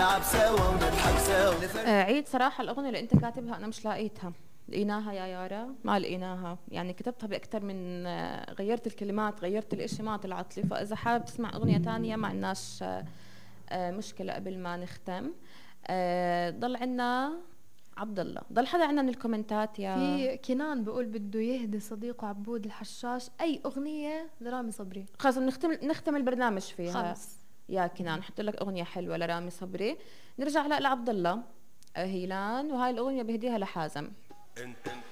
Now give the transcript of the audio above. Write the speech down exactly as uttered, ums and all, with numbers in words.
نلعب سوا ونضحك سوا. آه عيد صراحة الأغنية اللي أنت كاتبها أنا مش لاقيتها. لقيناها يا يارا؟ ما لقيناها، يعني كتبتها بأكثر من آه غيرت الكلمات، غيرت الإشي، ما طلعت لي. فإذا حابب تسمع أغنية تانية ما عندناش آه آه مشكلة. قبل ما نختم آه ضل عنا عبد الله، ضل حدا عنا من الكومنتات يا في كنان بقول بده يهدي صديقه عبود الحشاش اي اغنيه لرامي صبري. خلص نختم نختم البرنامج فيها. خلص يا كنان نحط لك اغنيه حلوه لرامي صبري. نرجع هلا لعبد الله. آه، هيلان، وهاي الاغنيه بهديها لحازم.